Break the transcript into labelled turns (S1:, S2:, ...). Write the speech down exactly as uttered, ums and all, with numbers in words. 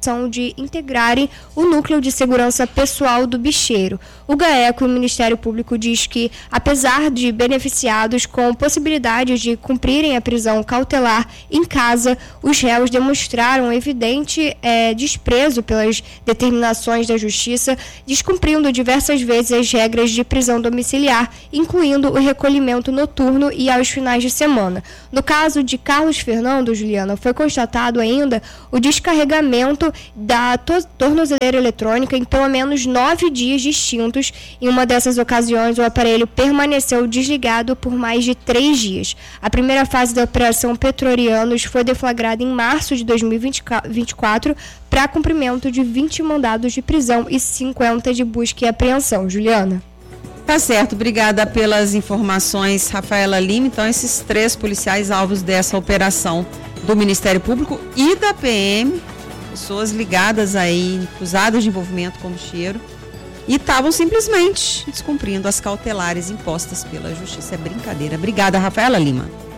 S1: de integrarem o núcleo de segurança pessoal do bicheiro. O GAECO e o Ministério Público diz que, apesar de beneficiados com possibilidade de cumprirem a prisão cautelar em casa, os réus demonstraram evidente é, desprezo pelas determinações da Justiça, descumprindo diversas vezes as regras de prisão domiciliar, incluindo o recolhimento noturno e aos finais de semana. No caso de Carlos Fernando, Juliana, foi constatado ainda o descarregamento da to- tornozeleira eletrônica em pelo menos nove dias distintos. Em uma dessas ocasiões, o aparelho permaneceu desligado por mais de três dias. A primeira fase da Operação Petrorianos foi deflagrada em março de dois mil e vinte e quatro para cumprimento de vinte mandados de prisão e cinquenta de busca e apreensão. Juliana.
S2: Tá certo, obrigada pelas informações, Rafaela Lima. Então, esses três policiais alvos dessa operação do Ministério Público e da P M, pessoas ligadas aí, acusadas de envolvimento com o bicheiro, e estavam simplesmente descumprindo as cautelares impostas pela Justiça. É brincadeira. Obrigada, Rafaela Lima.